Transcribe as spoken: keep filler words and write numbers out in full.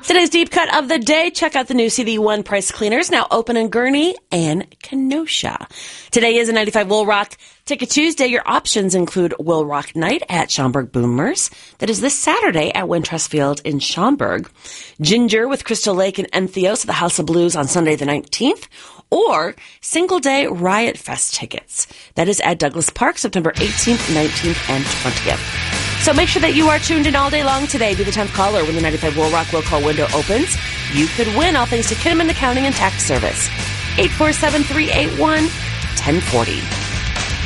Today's deep cut of the day. Check out the new C D one price cleaners now open in Gurnee and Kenosha. Today is a ninety-five Will Rock Ticket Tuesday. Your options include Will Rock Night at Schaumburg Boomers. That is this Saturday at Wintrust Field in Schaumburg. Ginger with Crystal Lake and Entheos at the House of Blues on Sunday the nineteenth. Or Single Day Riot Fest tickets. That is at Douglas Park, September eighteenth, nineteenth, and twentieth. So make sure that you are tuned in all day long today. Be the tenth caller when the ninety-five Will Rock Will Call window opens. You could win, all thanks to Kinnaman Accounting and Tax Service. eight four seven, three eight one, one zero four zero.